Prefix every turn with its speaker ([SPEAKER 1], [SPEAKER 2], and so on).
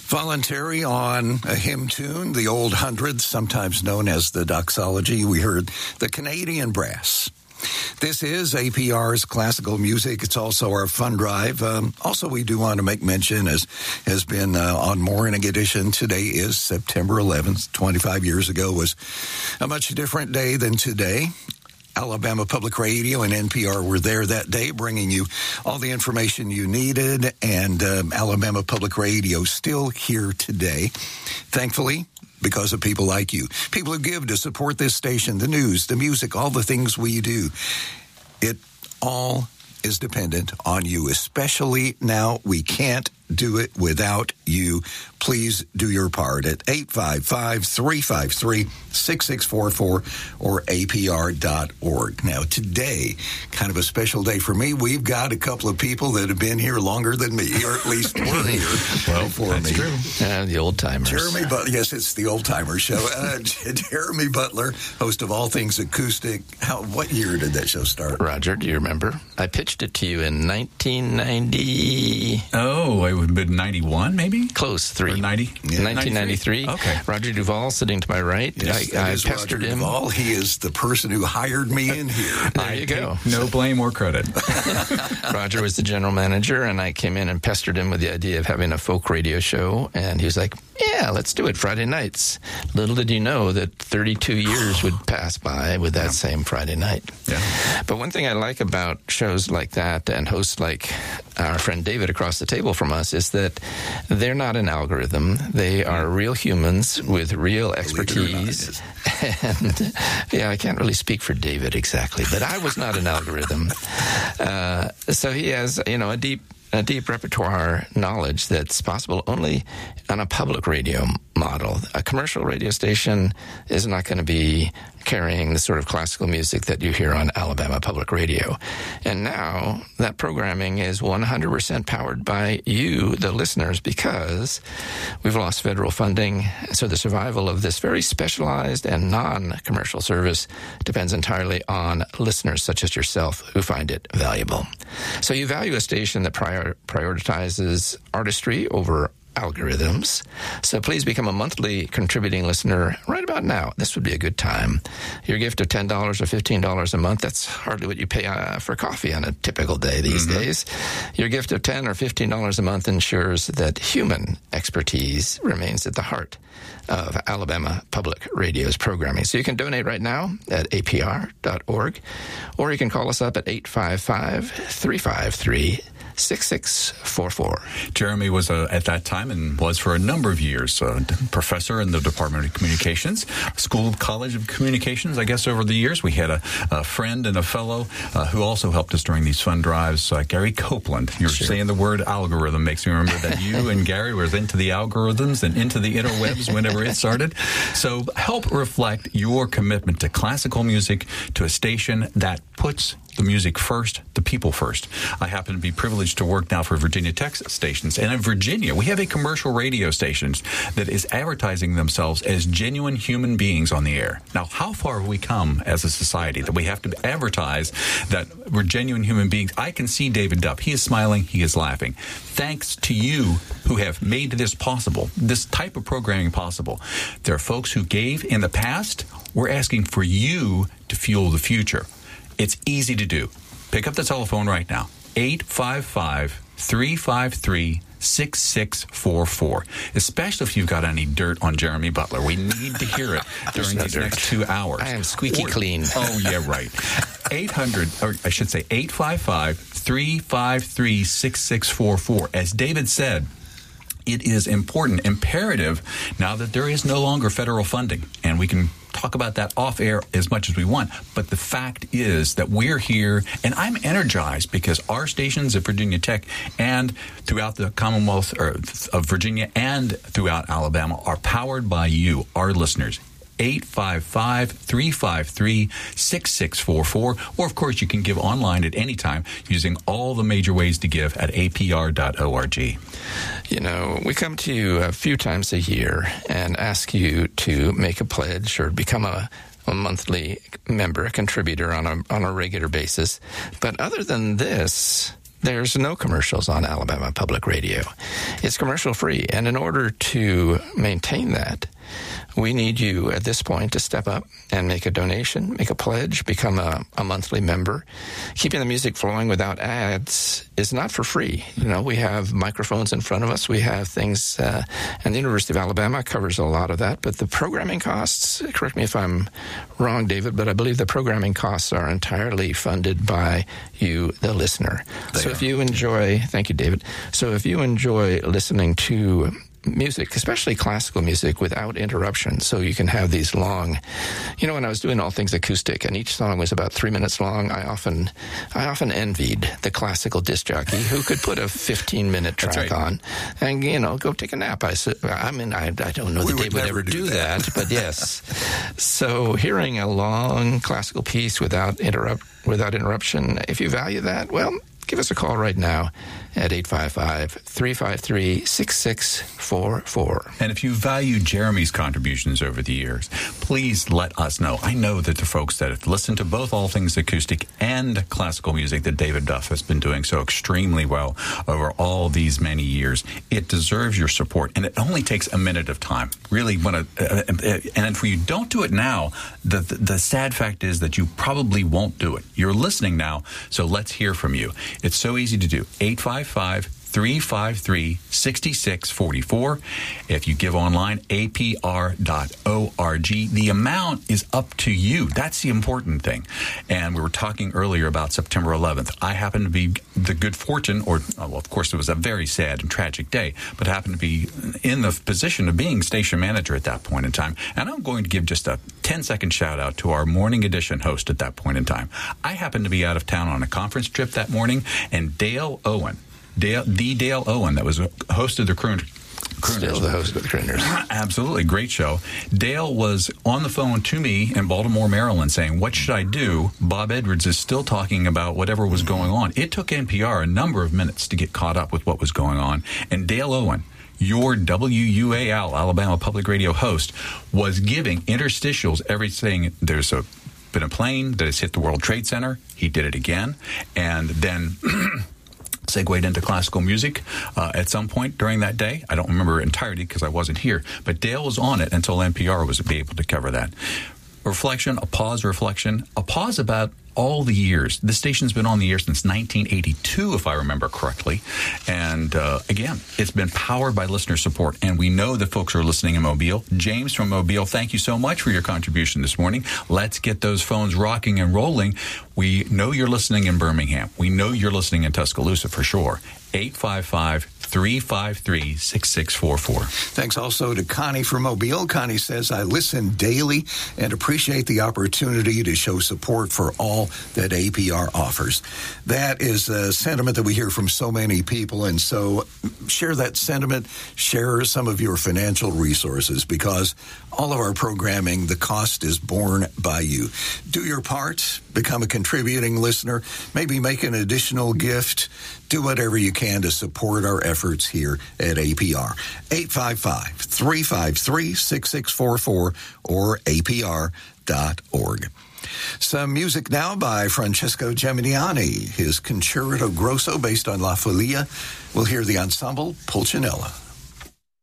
[SPEAKER 1] Voluntary on a hymn tune, the Old Hundreds, sometimes known as the Doxology. We heard the Canadian Brass. This is APR's classical music. It's also our fun drive. Also, we do want to make mention, as has been on Morning Edition, today is September 11th. 25 years ago was a much different day than today. Alabama Public Radio and NPR were there that day, bringing you all the information you needed, and Alabama Public Radio still here today, thankfully, because of people like you, people who give to support this station, the news, the music, all the things we do. It all is dependent on you, especially now. We can't do it without you. Please do your part at 855-353-6644 or apr.org. Now, today, kind of a special day for me. We've got a couple of people that have been here longer than me, or at least were here before me.
[SPEAKER 2] True. The old-timers.
[SPEAKER 1] Jeremy Butler. Yes, it's the old-timer show. Jeremy Butler, host of All Things Acoustic. What year did that show start?
[SPEAKER 2] Roger, do you remember? I pitched it to you in 1990.
[SPEAKER 3] Oh, it would have been 91, maybe?
[SPEAKER 2] Close, 3.
[SPEAKER 3] Or 90?
[SPEAKER 2] Yeah. 1993.
[SPEAKER 3] Okay.
[SPEAKER 2] Roger Duvall sitting to my right.
[SPEAKER 1] Yes,
[SPEAKER 2] I pestered
[SPEAKER 1] Roger
[SPEAKER 2] him.
[SPEAKER 1] Duvall. He is the person who hired me in here.
[SPEAKER 2] There you go.
[SPEAKER 3] No blame or credit.
[SPEAKER 2] Roger was the general manager, and I came in and pestered him with the idea of having a folk radio show, and he was like, yeah, let's do it Friday nights. Little did you know that 32 years would pass by with that same Friday night.
[SPEAKER 3] Yeah.
[SPEAKER 2] But one thing I like about shows like that and hosts like our friend David across the table from us is that they're not an algorithm. They are real humans with real expertise. And yeah, I can't really speak for David exactly, but I was not an algorithm. So he has, a deep repertoire knowledge that's possible only on a public radio model. A commercial radio station is not going to be carrying the sort of classical music that you hear on Alabama Public Radio. And now that programming is 100% powered by you, the listeners, because we've lost federal funding. So the survival of this very specialized and non-commercial service depends entirely on listeners such as yourself who find it valuable. So you value a station that prioritizes artistry over algorithms. So please become a monthly contributing listener right about now. This would be a good time. Your gift of $10 or $15 a month, that's hardly what you pay for coffee on a typical day these days. Your gift of $10 or $15 a month ensures that human expertise remains at the heart of Alabama Public Radio's programming. So you can donate right now at apr.org, or you can call us up at 855-353-6644.
[SPEAKER 3] Jeremy was at that time and was for a number of years a professor in the Department of Communications, School College of Communications. I guess over the years we had a friend and a fellow who also helped us during these fun drives, Gary Copeland. You're saying the word algorithm makes me remember that you and Gary were into the algorithms and into the interwebs whenever it started. So help reflect your commitment to classical music, to a station that puts the music first, the people first. I happen to be privileged to work now for Virginia Tech stations. And in Virginia, we have a commercial radio station that is advertising themselves as genuine human beings on the air. Now, how far have we come as a society that we have to advertise that we're genuine human beings? I can see David Dupp. He is smiling. He is laughing. Thanks to you who have made this possible, this type of programming possible. There are folks who gave in the past. We're asking for you to fuel the future. It's easy to do. Pick up the telephone right now, 855-353-6644, especially if you've got any dirt on Jeremy Butler. We need to hear it during these next 2 hours.
[SPEAKER 2] I am squeaky clean.
[SPEAKER 3] Oh, yeah, right. 855-353-6644. As David said, it is important, imperative, now that there is no longer federal funding, and we can talk about that off air as much as we want. But the fact is that we're here, and I'm energized because our stations at Virginia Tech and throughout the Commonwealth of Virginia and throughout Alabama are powered by you, our listeners. 855-353-6644. Or, of course, you can give online at any time using all the major ways to give at apr.org.
[SPEAKER 2] We come to you a few times a year and ask you to make a pledge or become a monthly member, a contributor on a regular basis. But other than this, there's no commercials on Alabama Public Radio. It's commercial free. And in order to maintain that, we need you at this point to step up and make a donation, make a pledge, become a monthly member. Keeping the music flowing without ads is not for free. You know, we have microphones in front of us. We have things, and the University of Alabama covers a lot of that. But the programming costs, correct me if I'm wrong, David, but I believe the programming costs are entirely funded by you, the listener. If you enjoy, thank you, David. So if you enjoy listening to music, especially classical music, without interruption, so you can have these long, you know, when I was doing All Things Acoustic and each song was about 3 minutes long, I often envied the classical disc jockey who could put a 15-minute track on and, you know, go take a nap. I don't know that Dave would ever do that, but yes. So hearing a long classical piece without interruption, if you value that, well, give us a call right now at 855-353-6644.
[SPEAKER 3] And if you value Jeremy's contributions over the years, please let us know. I know that the folks that have listened to both All Things Acoustic and classical music that David Duff has been doing so extremely well over all these many years, it deserves your support. And it only takes a minute of time. Really, and if you don't do it now, the sad fact is that you probably won't do it. You're listening now, so let's hear from you. It's so easy to do. 855-353-6644. If you give online, apr.org. The amount is up to you. That's the important thing. And we were talking earlier about September 11th. I happened to be the good fortune, of course, it was a very sad and tragic day, but happened to be in the position of being station manager at that point in time. And I'm going to give just a 10-second shout-out to our morning edition host at that point in time. I happened to be out of town on a conference trip that morning, and Dale Owen, that was host of the Crooners.
[SPEAKER 2] Still the host of the Crooners.
[SPEAKER 3] Absolutely. Great show. Dale was on the phone to me in Baltimore, Maryland, saying, what should I do? Bob Edwards is still talking about whatever was going on. It took NPR a number of minutes to get caught up with what was going on. And Dale Owen, your WUAL, Alabama Public Radio host, was giving interstitials everything. There's been a plane that has hit the World Trade Center. He did it again. And then segued into classical music at some point during that day. I don't remember entirety because I wasn't here. But Dale was on it until NPR was able to cover that. A pause about all the years. The station's been on the air since 1982, if I remember correctly. And again, it's been powered by listener support. And we know that folks are listening in Mobile. James from Mobile, thank you so much for your contribution this morning. Let's get those phones rocking and rolling. We know you're listening in Birmingham. We know you're listening in Tuscaloosa for sure. 855-353-6644.
[SPEAKER 1] Thanks also to Connie from Mobile. Connie says, I listen daily and appreciate the opportunity to show support for all that APR offers. That is a sentiment that we hear from so many people, and so share that sentiment, share some of your financial resources, because all of our programming, the cost is borne by you. Do your part, become a contributing listener, maybe make an additional gift, do whatever you can to support our efforts here at APR. 855-353-6644 or apr.org. Some music now by Francesco Geminiani, his Concerto Grosso based on La Folia. We'll hear the ensemble Pulcinella.